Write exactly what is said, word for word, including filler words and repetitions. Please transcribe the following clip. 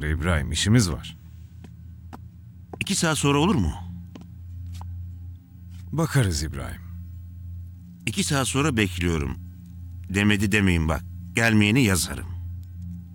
sonra İbrahim, işimiz var. İki saat sonra olur mu? Bakarız İbrahim. İki saat sonra bekliyorum. Demedi demeyin bak. Gelmeyeni yazarım.